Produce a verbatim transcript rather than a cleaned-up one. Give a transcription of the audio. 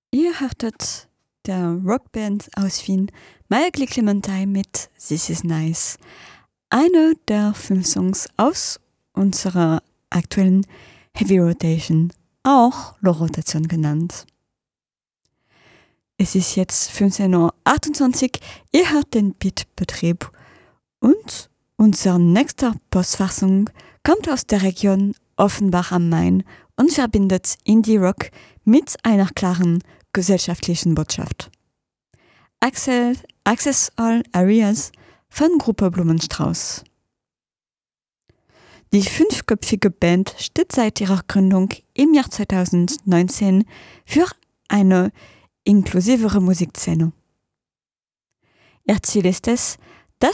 Ihr hörtet der Rockband aus Wien Malgli Clementine mit This Is Nice. Eine der fünf Songs aus unserer aktuellen Heavy Rotation, auch Low-Rotation genannt. Es ist jetzt fünfzehn Uhr achtundzwanzig, ihr hört den Beatbetrieb und unsere nächste Postfassung kommt aus der Region Offenbach am Main und verbindet Indie-Rock mit einer klaren gesellschaftlichen Botschaft. Access, Access All Areas von Gruppe Blumenstrauß. Die fünfköpfige Band steht seit ihrer Gründung im Jahr zweitausendneunzehn für eine inklusivere Musikszene. Ihr Ziel ist es,